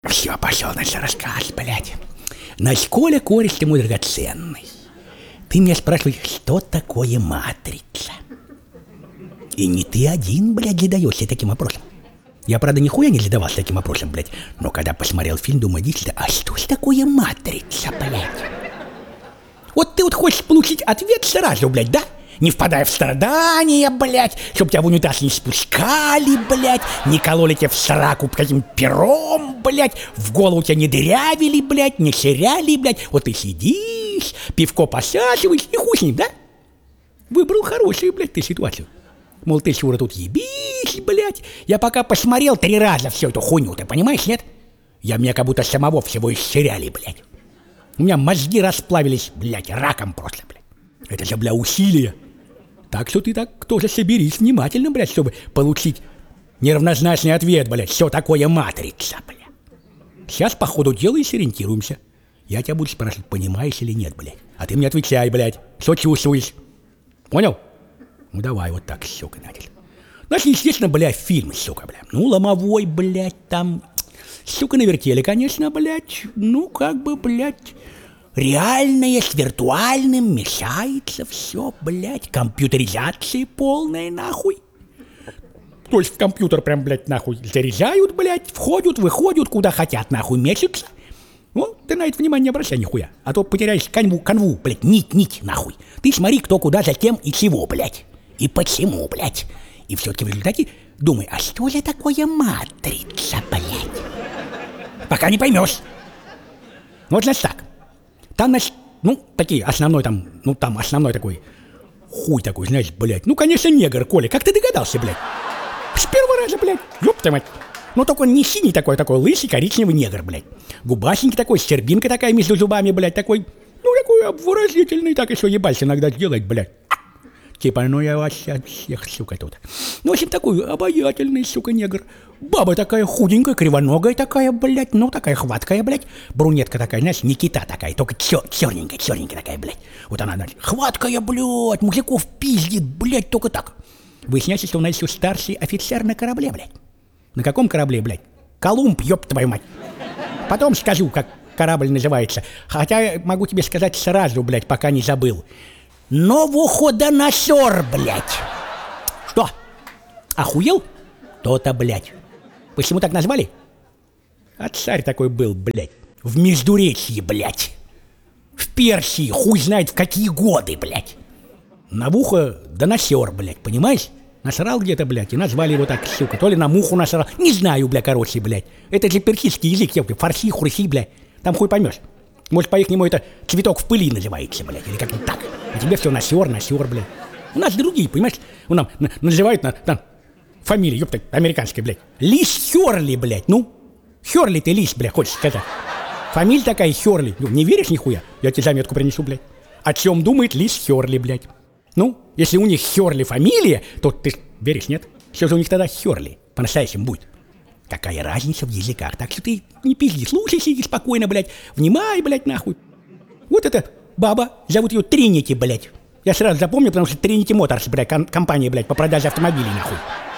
Все, пошел, значит, рассказ, блядь. Значит, Коля, кореш ты мой драгоценный, ты меня спрашиваешь, что такое матрица? И не ты один, блядь, задаешься таким вопросом. Я, правда, нихуя не задавался таким вопросом, блядь. Но когда посмотрел фильм, думаю, действительно, а что ж такое матрица, блядь? Вот ты вот хочешь получить ответ сразу, блядь, да? Не впадая в страдания, блядь, чтоб тебя в унитаз не спускали, блядь, не кололи тебя в сраку каким пером, блядь, в голову тебя не дырявили, блядь, не серяли, блядь. Вот ты сидишь, пивко посасываешь, и хуй с ним, да? Выбрал хорошую, блядь, ты ситуацию. Мол, ты, Шура, тут ебись, блядь. Я пока посмотрел 3 раза всю эту хуйню, ты понимаешь, нет? Меня как будто самого всего исчеряли, блядь. У меня мозги расплавились, блядь, раком просто, блядь. Это же, бля, усилие. Так что ты так тоже соберись внимательно, блядь, чтобы получить неравнозначный ответ, блядь, что такое матрица, блядь. Сейчас по ходу дела и сориентируемся. Я тебя буду спрашивать, понимаешь или нет, блядь. А ты мне отвечай, блядь, что чувствуешь. Понял? Ну давай вот так, сука, Надя. Значит, естественно, блядь, фильм, сука, блядь. Ну, ломовой, блядь, там, сука, на вертеле, конечно, блядь. Ну, как бы, блядь, реальное с виртуальным мешается все, блядь. Компьютеризация полная, нахуй. То есть в компьютер прям, блядь, нахуй заряжают, блядь, входят, выходят, куда хотят, нахуй, месяц. Ну, ты на это внимание не обращай нихуя. А то потеряешь канву, блядь, нить, нахуй. Ты смотри, кто куда, зачем и чего, блядь. И почему, блядь. И все-таки в результате думай, а что же такое матрица, блядь? Пока не поймешь. Ну, вот, значит, так. Там, значит, ну, такие, основной там, ну, там основной такой, хуй такой, знаешь, блядь. Ну, конечно, негр, Коля, как ты догадался, блядь? С первого раза, блядь, ёпта мать. Ну, только он не синий такой лысый, коричневый негр, блядь. Губасенький такой, щербинка такая между зубами, блядь, такой, ну, такой обворожительный, так еще ебальше иногда сделать, блядь. Типа, ну, я вас от всех, сука, тут. Ну, в общем, такой обаятельный, сука, негр. Баба такая худенькая, кривоногая такая, блядь, ну, такая хваткая, блядь. Брунетка такая, знаешь, Никита такая, только черненькая такая, блядь. Вот она, значит, хваткая, блядь, мужиков пиздит, блядь, только так. Выясняется, что у нас еще старший офицер на корабле, блядь. На каком корабле, блядь? Колумб, ёб твою мать. Потом скажу, как корабль называется. Хотя могу тебе сказать сразу, блядь, пока не забыл. Новоходоносор, блядь. Что? Охуел? То-то, блядь. Почему так назвали? А царь такой был, блядь. В Междуречье, блядь. В Персии, хуй знает в какие годы, блядь. Навуходоносор, блядь, понимаешь? Насрал где-то, блядь, и назвали его так, сука. То ли на муху насрал. Не знаю, бля, короче, блядь. Это же персидский язык, ёпты. Фарси, хурси, блядь. Там хуй поймешь. Может, по-ихнему это цветок в пыли называется, блядь. Или как-нибудь так. А тебе все насер, блядь. У нас другие, понимаешь? У нас называют там фамилия, ёпта, американская, блядь. Лис Хёрли, блядь. Ну, Хёрли ты лис, блядь, хочешь сказать. Фамилия такая Хёрли. Ну, не веришь нихуя? Я тебе заметку принесу, блядь. О чем думает лис Хёрли, блядь? Ну, если у них Хёрли фамилия, то ты веришь, нет? Что же у них тогда Хёрли по-настоящему будет? Какая разница в языках? Так что ты не пизди, слушай, сиди спокойно, блядь. Внимай, блядь, нахуй. Вот эта баба, зовут ее Тринити, блядь. Я сразу запомнил, потому что Тринити Моторс, блядь, компания, блядь, по продаже автомобилей, нахуй.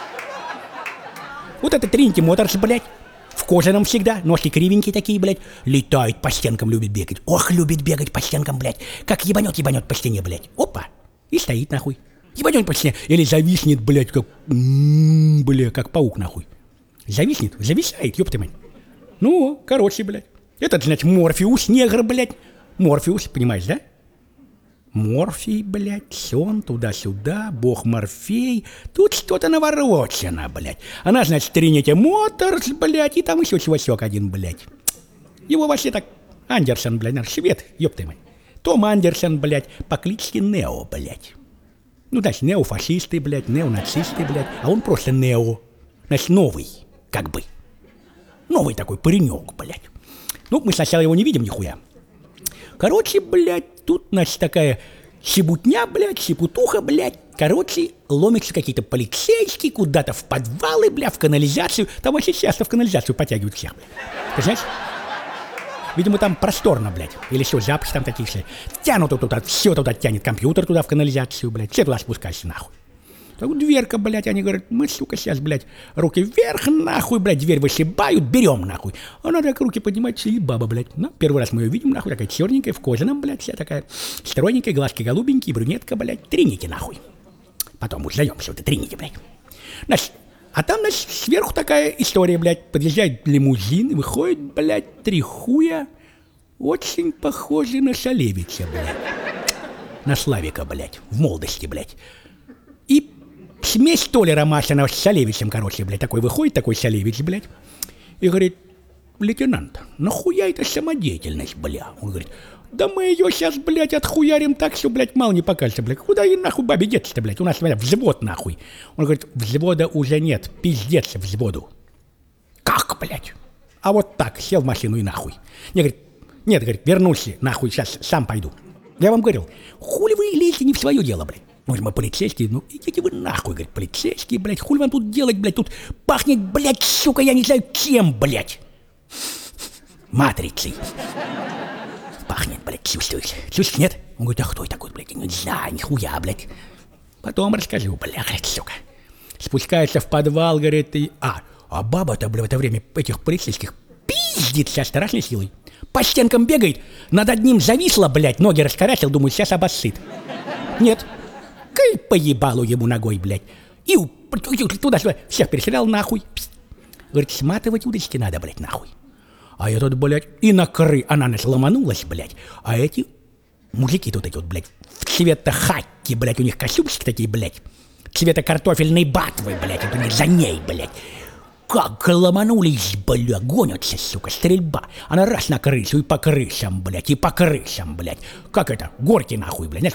Вот это Тринити Моторс, блядь. В кожаном всегда, ножки кривенькие такие, блядь. Летает по стенкам, любит бегать. Ох, любит бегать по стенкам, блядь. Как ебанет по стене, блядь. Опа. И стоит, нахуй. Ебанет по стене. Или зависнет, блядь, как... бля, как паук, нахуй. Зависает, ёпта мать. Ну, короче, блядь. Этот, значит, Морфеус, негр, блядь. Морфеус, понимаешь, да? Морфий, блядь, сон, туда-сюда, бог Морфей. Тут что-то наворочено, блядь. Она, значит, Тринити Моторс, блядь, и там еще чувачок один, блядь. Его вообще так Андерсон, блядь, наш швед, ёпта мать. Том Андерсон, блядь, по кличке Нео, блядь. Ну, значит, неофашисты, блядь, неонацисты, блядь. А он просто Нео. Значит, новый, как бы. Новый такой паренек, блядь. Ну, мы сначала его не видим нихуя. Короче, блядь, тут, значит, такая щебутня, блядь, щепутуха, блядь. Короче, ломятся какие-то полицейские куда-то в подвалы, блядь, в канализацию. Там вообще часто в канализацию потягивают всех, блядь. Ты знаешь? Видимо, там просторно, блядь. Или что, запахи там такие все. Тянут туда, все туда тянет. Компьютер туда в канализацию, блядь. Все туда спускайся, нахуй. Так, дверка, блядь, они говорят, мы, сука, сейчас, блядь, руки вверх, нахуй, блядь, дверь вышибают, берем, нахуй. Она так руки поднимает, сидит баба, блядь. Ну, первый раз мы ее видим, нахуй, такая черненькая, в кожаном, блядь, вся такая стройненькая, глазки голубенькие, брюнетка, блядь, триники, нахуй. Потом узнаем, что это триники, блядь. Значит, а там, значит, сверху такая история, блядь, подъезжает лимузин, и выходит, блядь, 3 хуя, очень похожий на Шалевича, блядь. На Славика, блядь, в молодости, блядь. И смесь Толя Машина с Шалевичем, короче, блядь, такой выходит, такой Шалевич, блядь, и говорит, лейтенант, нахуя эта самодеятельность, бля? Он говорит, да мы ее сейчас, блядь, отхуярим так, что, блядь, мало не покажется, блядь. Куда и нахуй бабе деться-то, блядь? У нас, блядь, взвод, нахуй. Он говорит, взвода уже нет, пиздец взводу. Как, блядь? А вот так, сел в машину и нахуй. Нет, говорит, вернулся, нахуй, сейчас сам пойду. Я вам говорил, хули вы лезете не в свое дело, блядь? Ну, мы полицейские, ну, идите вы нахуй, говорит, полицейские, блядь, хули вам тут делать, блядь, тут пахнет, блядь, сука, я не знаю чем, блядь. Матрицей. Пахнет, блядь, чувствуешь? Чувствуешь, нет? Он говорит, а кто такой, блядь? Не знаю, нихуя, блядь. Потом расскажу, блядь, сука. Спускается в подвал, говорит, и... А баба-то, блядь, в это время этих полицейских пиздит со страшной силой. По стенкам бегает, над одним зависла, блядь, ноги раскорячил, думаю, сейчас обоссыт. Нет. Кай поебалу ему ногой, блядь. И туда-сюда всех перестрелял нахуй. Говорит, сматывать удочки надо, блядь, нахуй. А я тут, блядь, и она ломанулась, блядь. А эти мужики тут эти вот, блядь, в цвета хакки, блядь, у них костюмчики такие, блядь. Цвета картофельной батвы, блядь, это у них за ней, блядь. Как ломанулись, бля, гонятся, сука, стрельба. Она раз на крышу, и по крышам, блядь, и по крышам, блядь. Как это, горки нахуй, блядь.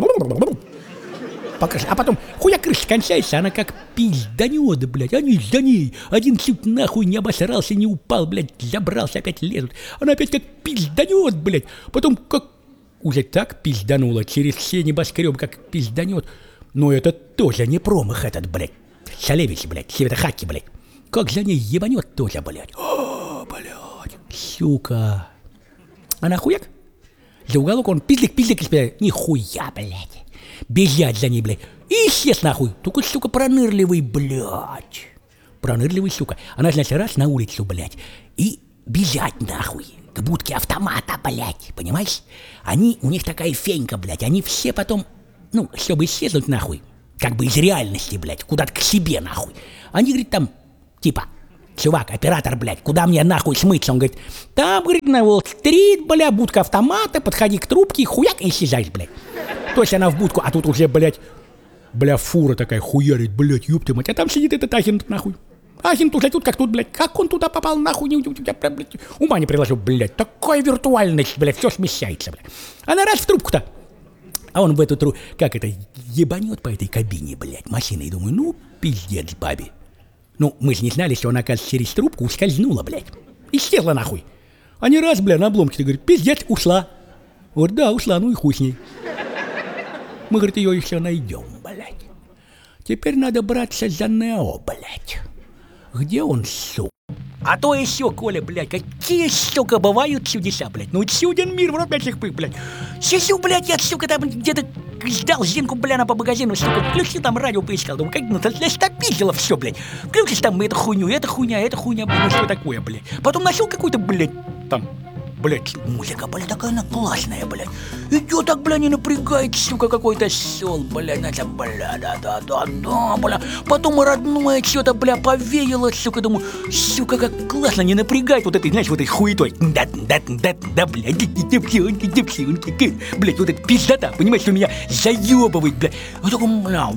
А потом хуя крыша кончается, она как пизданет, блядь. Они за ней. Один чуть нахуй не обосрался, не упал, блядь, забрался, опять лезут. Она опять как пизданет, блядь. Потом как уже так пизданула, через все небоскребы как пизданет. Но это тоже не промах этот, блядь. Шалевич, блядь, Света Хаки, блядь. Как за ней ебанет тоже, блядь. О, блядь, сука. А нахуяк? За уголок он пиздик, блядь. Нихуя, блядь. Бежать за ней, блядь. И исчез нахуй. Только, сука, пронырливый, блядь. Пронырливый, сука. Она, значит, раз на улицу, блядь. И бежать нахуй. К будке автомата, блядь. Понимаешь? У них такая фенька, блядь. Они все потом, ну, чтобы исчезнуть нахуй. Как бы из реальности, блядь. Куда-то к себе, нахуй. Они, говорит, там... Типа, чувак, оператор, блядь, куда мне нахуй смыться? Он говорит, там, говорит, на Уолл-стрит, бля, будка автомата, подходи к трубке, хуяк, и исчезаешь, блядь. То есть она в будку, а тут уже, блядь, фура такая хуярит, блядь, ёпты мать. А там сидит этот агент, нахуй. Агент уже тут как тут, блядь. Как он туда попал, нахуй, я прям, блядь, ума не приложу, блядь. Такая виртуальность, блядь, все смещается, блядь. Она раз в трубку-то. А он в эту трубку, как это, ебанет по этой кабине, блядь, машиной. Думаю, ну, пиздец бабе. Ну, мы же не знали, что она, оказывается, через трубку ускользнула, блядь. Исчезла нахуй. А не раз, бля, на обломке-то, говорит, пиздец, ушла. Вот да, ушла, ну и хуй с ней. Мы, говорит, ее еще найдем, блядь. Теперь надо браться за Нео, блядь. Где он, сука? А то еще, Коля, блядь, какие, сука, бывают чудеса, блядь. Ну, чуден мир, в рот этих пых, блядь. Сижу, блядь, я, сука, там где-то ждал Зинку, бля, по магазину, сука, включил там радио, поискал. Думаю, как, ну, стопизило все, блядь. Включишь там эту хуйню, эта хуйня, блядь, ну что такое, блядь. Потом нашел какой-то, блядь, там... Блядь, музыка, блядь, такая она классная, блядь. Идет так, блядь, не напрягает, сука, какой-то сел, блядь, значит, бля, да, бля. Потом родное что-то, бля, повеяло, сука, думаю, сука, как классно, не напрягает вот этой, знаешь, вот этой хуетой. Да, блядь, блядь, вот эта пиздота, понимаешь, что меня заебывает, блядь. Вот такой, бля,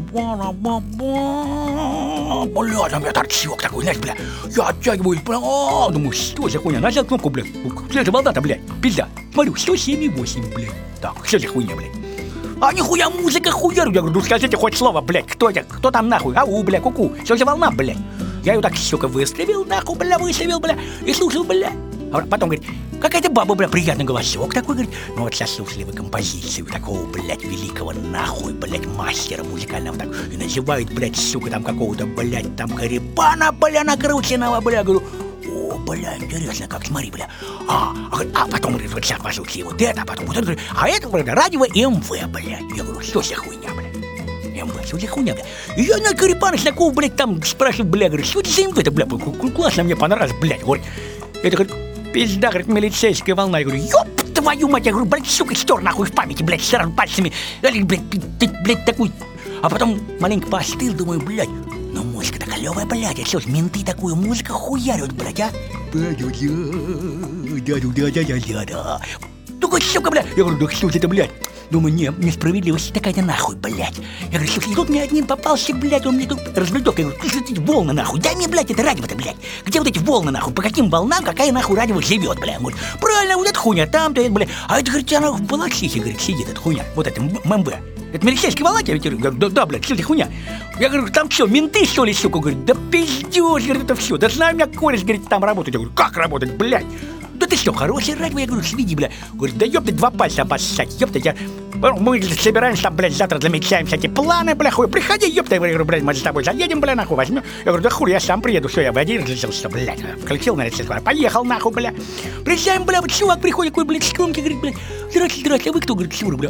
там я торчок такой, знаешь, бля. Я оттягиваюсь, бля, думаю, что за хуйня, нажал кнопку, блядь. Что за волна-то, блядь, пизда. Смотрю, 107,8, блядь. Так, что за хуйня, блядь? А нихуя музыка хуярю. Я говорю, ну скажите хоть слово, блядь, кто это? Кто там нахуй? Ау, бля, ку-ку. Что за волна, блядь? Я ее так, сука, выставил, нахуй, бля, и слушал, бля. А потом говорит, какая-то баба, бля, приятный голосок такой, говорит. Ну вот сейчас слушали вы композицию такого, блядь, великого, нахуй, блядь, мастера музыкального, так, и называют, блядь, сука, там какого-то, блядь, там Карибана, бля, накрученного, бля, говорю. О, бля, интересно, как, смотри, бля. А потом, говорит, вот сейчас послушайте вот это, а потом вот это, говорит, а это, бля, радио МВ, бля. Я говорю, что за хуйня, бля? МВ, что за хуйня, бля? И я на Карипаныч такого, блядь, там спрашиваю, бля, говорю, что это за МВ-то, бля, классно, мне понравилось, блядь, говорит. Это, говорит, пизда, говорит, милицейская волна. Я говорю, ёб твою мать, я говорю, блядь, сука, стер нахуй в памяти, блядь, сразу пальцами. Блядь, ты, блядь, такой. А потом маленько поостыл, думаю, блядь, ну музыка-то клёвая, блядь, а что ж, менты такую музыку хуярят, блядь, а? Да. Только, сука, блядь. Я говорю, да что это, блядь? Думаю, не, несправедливость такая нахуй, блядь. Я говорю, слушай, тут мне один попался, блядь, он мне тут развлечок. Я говорю, слушай, эти волны нахуй, дай мне, блядь, это радио-то, блядь. Где вот эти волны нахуй, по каким волнам, какая нахуй радио живет, блядь. Он говорит, правильно, вот эта хуйня, там-то, это, блядь. А это, говорит, она в Балашихе, говорит, сидит, эта хуйня, вот это ММБ. Это милицейский волна, я говорю, да, блядь, что это хуйня? Я говорю, там что, менты, что ли, сука? Говорит, да пиздёж, говорит, это все. Да знаю, у меня кореш, говорит, там работает. Я говорю, как работать, блядь? Да ты что, хорошее радио? Я говорю, сведи, бля. Говорит, да ёпта, 2 пальца обоссать, ёпта, я... Мы собираемся там, блядь, завтра замечаем всякие планы, бля, хуй, приходи, ёпта. Я говорю, блядь, мы с тобой заедем, бля, нахуй, возьмем. Я говорю, да хуй, я сам приеду, все, я в один разрешился, блядь. Включил на рецепт, поехал, нахуй, бля. Приезжаем, бля, вот чувак приходит, какой, блядь, скромки, говорит, блядь, здрасте, а вы кто? Говорит, Сюра, бля.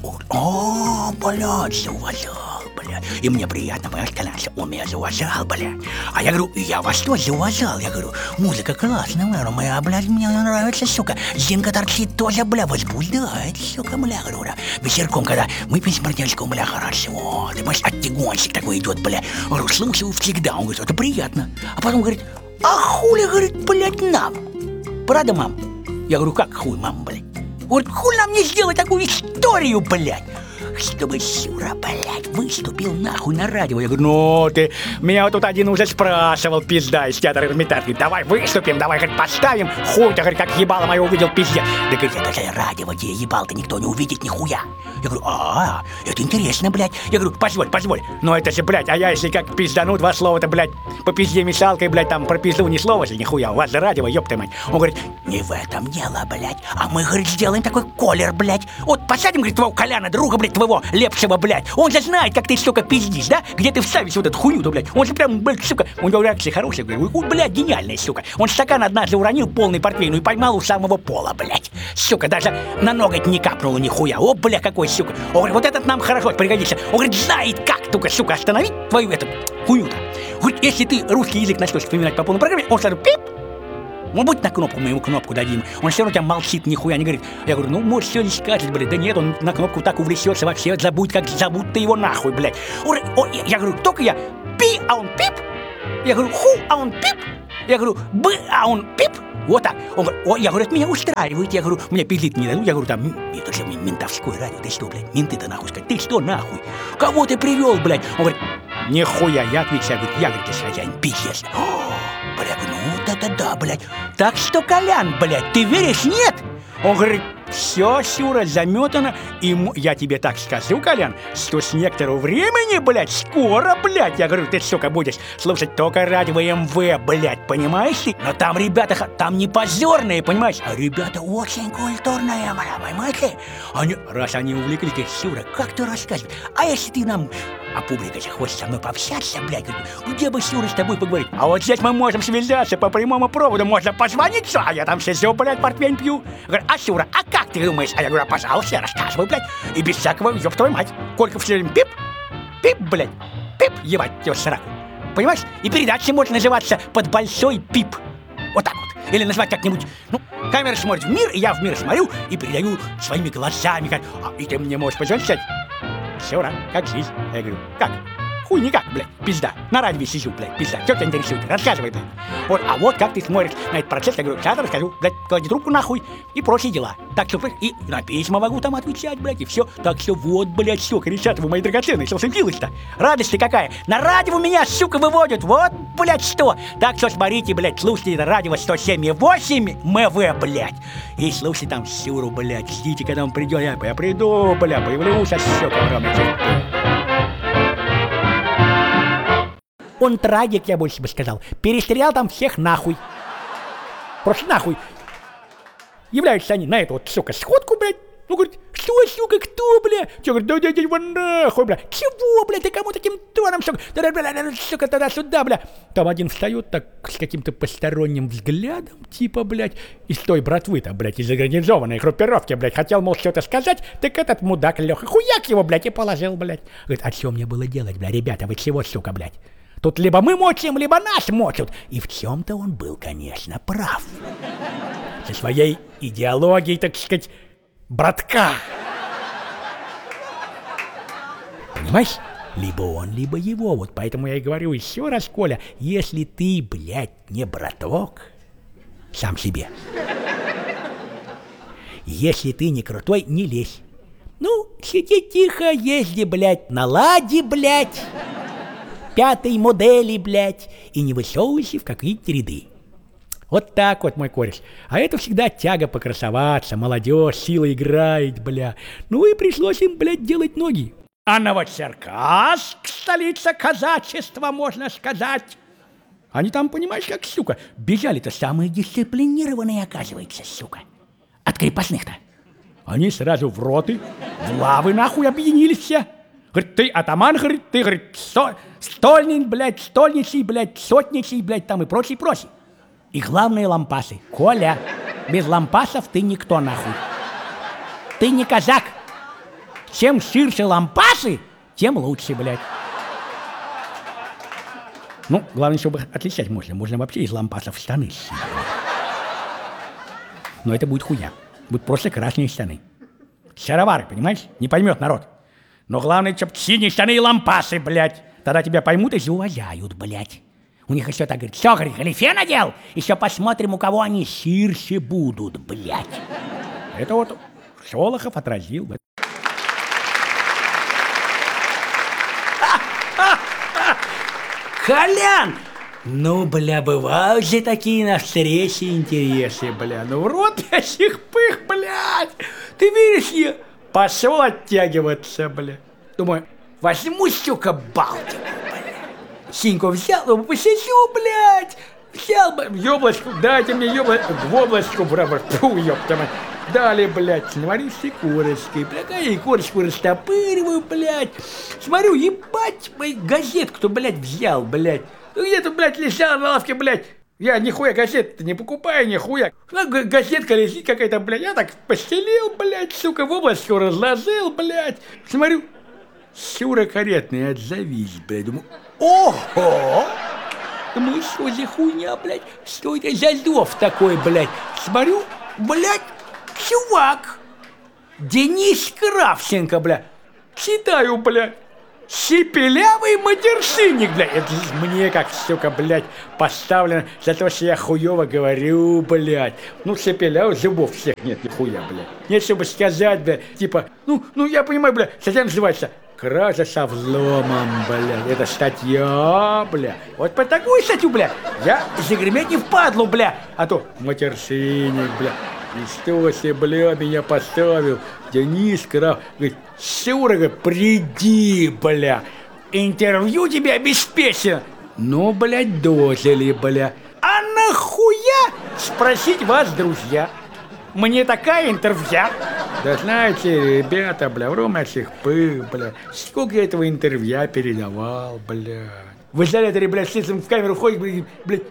Блядь, зауважал, бля. И мне приятно, понимаешь, конечно, он меня зауважал, бля. А я говорю, я вас тоже зауважал, я говорю, музыка классная, бля, моя, блядь, мне нравится, сука. Зинка торчит тоже, бля, возбуждает, сука, бля, говорю, бля. Вечерком, когда мы пьем партнерскую, бля, хорошо, ты понимаешь, оттягончик такой идет, бля. Говорю, слушаю всегда, он говорит, это приятно. А потом говорит, а хули, говорит, блядь, нам? Правда, мам? Я говорю, как хуй, мам, блядь? Говорит, хуй нам не сделать такую историю, блядь? Чтобы Сюра, блядь, выступил нахуй на радио. Я говорю, ну ты, меня вот тут один уже спрашивал, пизда, из театра Эрмитаж. Говорит, давай выступим, давай, говорит, поставим. Хуй-то, говорит, как ебало мое увидел, пиздец. Да, говорит, это же радио, где ебал-то никто не увидит нихуя. Я говорю, это интересно, блядь. Я говорю, позволь. Но это же, блядь, а я если как пиздану 2 слова-то, блядь, по пизде мешалкой, блядь, там про пизду ни слова же, нихуя. У вас же радио, ёпта мать. Он говорит, не в этом дело, блядь. А мы, говорит, сделаем такой колер, блядь. Вот посадим, говорит, твоего Коляна, друга, блядь, твоего Лепшего, блядь. Он же знает, как ты, сука, пиздишь, да? Где ты вставишь вот эту хуйню-то, блядь. Он же прям, блядь, сука, у него реакция хорошая, говорю, блядь, гениальная, сука. Он стакан однажды уронил полный портвейн и поймал у самого пола, блядь. Сука, даже на ноготь не капнуло нихуя. О, бля, какой, сука. Он говорит, вот этот нам хорошо пригодится. Он говорит, знает как, только, сука, остановить твою эту хуйню-то. Говорит, если ты русский язык начнешь вспоминать по полной программе, он сразу пип. Он будет на кнопку, мы ему кнопку дадим. Он все равно у тебя молчит, нихуя не говорит. Я говорю, ну, может, все не скажет, блядь. Да нет, он на кнопку так увлечется, вообще забудь, как зовут ты его нахуй, блядь. Я говорю, только я пи, а он пип. Я говорю, ху, а он пип. Я говорю, б, а он пип. Вот так. Он говорит, я говорю, это меня устраивает. Я говорю, мне пиздить не дадут. Я говорю, там, это же ментовское радио. Ты что, блядь, менты-то нахуй сказать. Ты что, нахуй? Кого ты привел, блядь? Он говорит, нихуя, я отвечаю, говорит, я, говорит, хозяин, пиздец. Бля, ну да, блядь. Так что, Колян, блядь, ты веришь, нет? Он говорит, все, Сюра, заметано. И я тебе так скажу, Колян, что с некоторого времени, блядь, скоро, блядь. Я говорю, ты, сука, будешь слушать только радио МВ, блядь, понимаешь ты? Но там ребята, там не позорные, понимаешь? А ребята очень культурные, бля, понимаете? Раз они увлеклись, говорит, Сюра, как ты рассказываешь? А если ты нам... А публика же хочет со мной пообщаться, блядь. Где бы, Сюра, с тобой поговорить? А вот здесь мы можем связаться по прямому проводу. Можно позвонить, а я там сижу, блядь, портвейн пью. Говорю, а, Сюра, а как ты думаешь? А я говорю, пожалуйста, рассказывай, блядь. И без всякого, ёб твою мать. Колька все время пип, пип, блядь, пип, ебать, его сраку. Понимаешь? И передача может называться «Под большой пип». Вот так вот. Или назвать как-нибудь, ну, камера смотрит в мир, и я в мир смотрю и передаю своими глазами. И ты мне можешь позвонить, кстати. Сюра, как жизнь? Я говорю, как? Хуй никак, блядь, пизда. На радио сижу, блядь, пизда. Что тебя интересует? Рассказывай, блядь. Вот, а вот как ты смотришь на этот процесс, я говорю, сейчас расскажу, блядь, клади трубку нахуй и прочие дела. Так что, и на письма могу там отвечать, блядь, и все. Так что вот, блядь, все, кричат вы, мои драгоценные, что случилось-то? Радость-то какая? На радио меня, сука, выводят, вот, блядь, что? Так что смотрите, блядь, слушайте это радио 107,8 МВ, блядь. И слушайте там Сюру, блядь, ждите, когда он придет, я приду, блядь, появлюсь, а сука, огромный. Он трагик, я больше бы сказал. Перестрелял там всех нахуй. Просто нахуй. Являются они на эту вот, сука, сходку, блядь. Ну, говорит, что, сука, кто, бля? Че, говорит, да дядя его нахуй, бля. Чего, бля, ты кому таким тоном, сука? Да, бля, сука, туда-сюда, бля. Там один встает так с каким-то посторонним взглядом, типа, блядь, из той братвы-то, блядь, из организованной группировки, блядь, хотел, мол, что-то сказать, так этот мудак Леха, хуяк его, блядь, и положил, блядь. Говорит, а что мне было делать, бля, ребята, вы чего, сука, блядь? Тут либо мы мочим, либо нас мочат. И в чем-то он был, конечно, прав. Со своей идеологией, так сказать, братка. Понимаешь? Либо он, либо его. Вот поэтому я и говорю еще раз, Коля, если ты, блядь, не браток, сам себе. Если ты не крутой, не лезь. Ну, сиди тихо, езди, блядь, на ладе, блядь. 5-й модели, блядь, и не высовывайся в какие-то ряды. Вот так вот, мой кореш. А это всегда тяга покрасоваться, молодежь, сила играет, бля. Ну и пришлось им, блядь, делать ноги. А Новочеркасск, столица казачества, можно сказать. Они там, понимаешь, как, сука, бежали-то самые дисциплинированные, оказывается, сука. От крепостных-то. Они сразу в роты, в лавы, нахуй, объединились все. Говорит, ты атаман, говорит, ты, говорит, стольник, блядь, стольничий, блядь, сотничий, блядь, там и прочий. И главное, лампасы. Коля, без лампасов ты никто, нахуй. Ты не казак. Чем ширше лампасы, тем лучше, блядь. Ну, главное, чтобы отличать можно. Можно вообще из лампасов штаны сшить. Но это будет хуя. Будут просто красные штаны. Шаровары, понимаешь? Не поймет народ. Но главное, чтоб синие штаны и лампасы, блядь. Тогда тебя поймут и зауважают, блядь. У них еще так говорит, что, говорит, галифе надел? Еще посмотрим, у кого они ширше будут, блядь. Это вот Шолохов отразил, блядь. Колян! Ну, бля, бывают же такие на встречи интересы, бля. Ну, в рот ящих пых, блядь. Ты веришь, я пошел оттягиваться, бля. Думаю, возьму, сука, Балтику, бля. Синьку взял, посижу, блядь. Взял, ёблочку, дайте мне ёблочку, в облачку, бля, фу, ёпта мать. Дали, блядь, смотри, с икорочкой, бля, я икорочку растопыриваю, блядь. Смотрю, ебать, мою газетку-то, блядь, взял, блядь. Ну где-то, блядь, лежала на лавке, блядь. Я нихуя газет-то не покупаю, нихуя. Газетка лежит какая-то, блядь. Я так постелил, блядь, сука, в облачку разложил, блядь. Смотрю, Сюра каретный, отзовись, блядь. Думаю, ого! Думаю, что за хуйня, блядь? Что это за зов такой, блядь? Смотрю, блядь, чувак. Денис Кравченко, блядь. Читаю, блядь. Шепелявый матершинник, блядь. Это мне как, сука, блядь, поставлено за то, что я хуёво говорю, блядь. Ну, шепелявый, зубов всех нет, нихуя, блядь. Нет, чтобы сказать, блядь, типа, ну, я понимаю, блядь, статья называется «Кража со взломом», блядь. Это статья, блядь. Вот по такую статью, блядь, я загреметь не впадлу, блядь. А то матершинник, блядь. И что себе, бля, меня поставил Денис Крав. Говорит, Сюра, говорит, приди, бля. Интервью тебе обеспечено. Ну, блядь, дожили, бля. А нахуя спросить вас, друзья? Мне такая интервью. Да знаете, ребята, бля, в ромашек пых, бля. Сколько я этого интервью передавал, бля. В изоляторе, бля, сидим в камеру, ходит, блядь.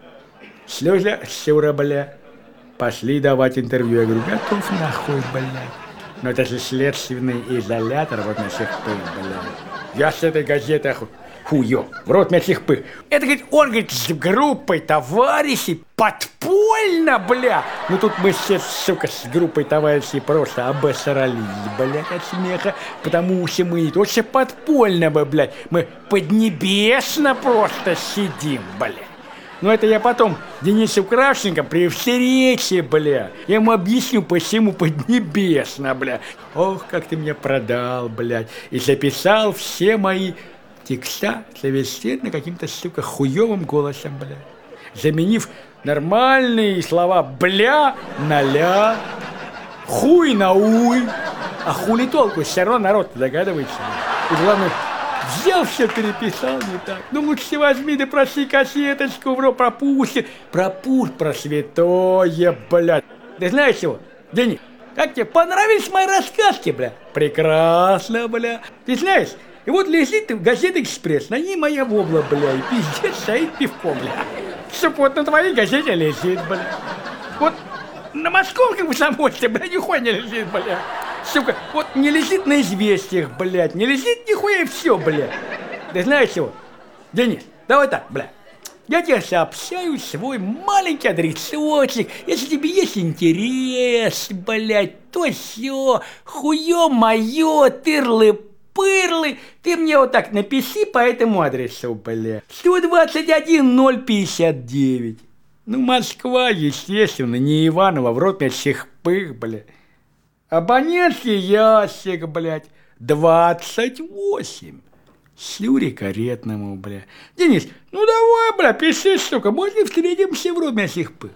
Слёзля, Сюра, бля. Пошли давать интервью. Я говорю, готов нахуй, блядь. Но это же следственный изолятор, вот на всех пых, блядь. Я с этой газетой хуё, в рот на всех пых. Это, говорит, он, говорит, с группой товарищей подпольно, бля. Ну тут мы все, сука, с группой товарищей просто обосрались, блядь, от смеха. Потому что мы не то что подпольно, блядь, мы поднебесно просто сидим, блядь. Но это я потом Денису Кравченко при встрече, бля. Я ему объясню, почему поднебесно, бля. Ох, как ты меня продал, блядь. И записал все мои текста совершенно каким-то, сука, хуёвым голосом, бля. Заменив нормальные слова «бля» на «ля», «хуй» на «уй». А хули толку, все равно народ догадывается. И главное, взял все, переписал не так. Ну лучше возьми, да проси кассеточку, бро, пропусти. Пропусти про святое, блядь. Ты знаешь чего, Денис? Как тебе понравились мои рассказки, бля? Прекрасно, бля. Ты знаешь, и вот лежит ты в газете «Экспресс», на ней моя вобла, бля, и пиздец стоит пивком, бля. Чтоб вот на твоей газете лежит, бля. Вот на московском комсомольстве, бля, нихуя не лежит, бля. Сука, вот не лежит на «Известиях», блядь, не лежит нихуя и все, бля. Ты знаешь чего? Денис, давай так, бля. Я тебе сообщаю свой маленький адресочек. Если тебе есть интерес, блядь, то все, хуё моё, тырлы-пырлы, ты мне вот так напиши по этому адресу, блядь. 121-059. Ну, Москва, естественно, не Иваново, в рот всех пых, блядь. Абонентский ящик, блядь, 28. Слюре каретному, бля. Денис, ну давай, бля, пиши, сука, можно встретимся в роме всех пых.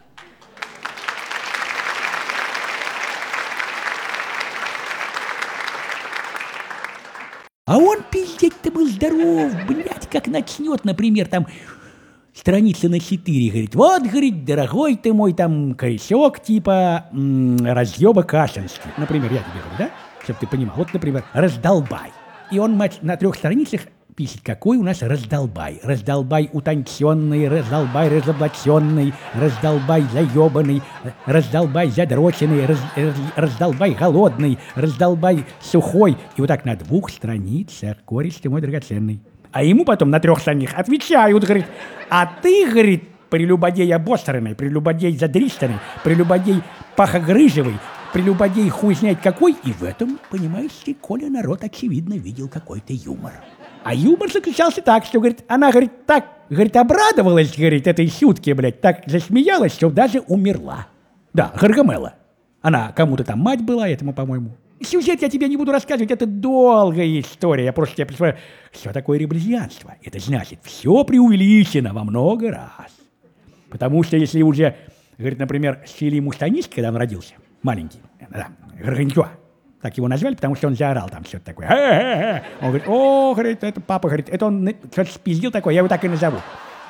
А он, пиздец-то, был здоров, блядь, как начнет, например, там, страница на 4, говорит, вот, говорит, дорогой ты мой, там, корешок, типа, разъеба Кашинский. Например, я тебе говорю, да? Чтоб ты понимал. Вот, например, раздолбай. И он, мать, на 3 страницах пишет, какой у нас раздолбай. Раздолбай утонченный, раздолбай разоблаченный, раздолбай заебанный, раздолбай задроченный, раздолбай голодный, раздолбай сухой. И вот так на 2 страницах, кореш ты мой драгоценный. А ему потом на 3 страницах отвечают, говорит, а ты, говорит, прелюбодей обосранный, прелюбодей задристанный, прелюбодей пахогрыжевый, прелюбодей хуй знает какой, и в этом, понимаешь ты, Коля, народ, очевидно, видел какой-то юмор. А юмор заключался так, что, говорит, она, говорит, так, говорит, обрадовалась, говорит, этой шутке, блядь, так засмеялась, что даже умерла. Да, Гаргамела. Она кому-то там мать была, этому, по-моему. Сюжет я тебе не буду рассказывать, это долгая история, я просто тебе представляю, что такое реблезианство. Это значит, все преувеличено во много раз. Потому что если уже, говорит, например, Сили Мустанис, когда он родился, маленький, да, Гарганчуа, так его назвали, потому что он заорал там что-то такое. Он говорит, о, говорит, это папа, говорит, это он что-то спиздил такое, я его так и назову.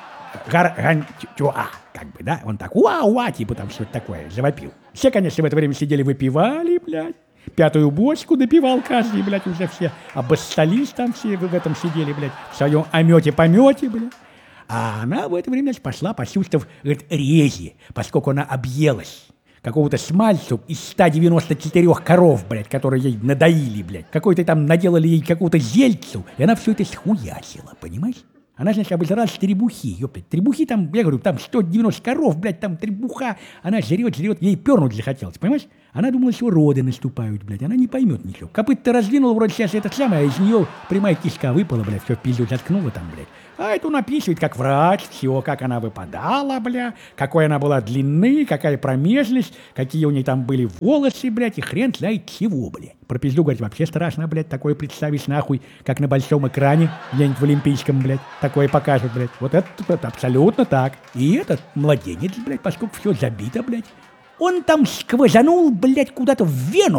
Гарганчуа, как бы, да, он так, уа-уа, типа там что-то такое, завопил. Все, конечно, в это время сидели, выпивали, блядь, 5-ю бочку допивал каждый, блядь, уже все, обостались там все в этом сидели, блядь, в своем омете-помете, блядь. А она в это время, значит, пошла, почувствовав, говорит, рези, поскольку она объелась какого-то смальцу из 194 коров, блядь, которые ей надоили, блядь. Какой-то там наделали ей какую-то зельцу, и она все это схуячила, понимаешь? Она, значит, обожралась требухи, ёптать. Требухи там, я говорю, там 190 коров, блядь, там требуха. Она жрет, ей пернуть захотелось, понимаешь? Она думала, что роды наступают, блядь, она не поймет ничего. Копыт-то раздвинула, вроде сейчас это самое, а из нее прямая кишка выпала, блядь, все в пизду заткнула там, блядь. А это он описывает, как врач, все, как она выпадала, бля, какой она была длины, какая промежность, какие у нее там были волосы, блядь, и хрен знает чего, блядь. Про пизду, говорит, вообще страшно, блядь, такое представить нахуй, как на большом экране, где-нибудь в Олимпийском, блядь, такое покажут, блядь. Вот это абсолютно так. И этот младенец, блядь, поскольку все забито, блядь, он там сквозанул, блядь, куда-то в вену.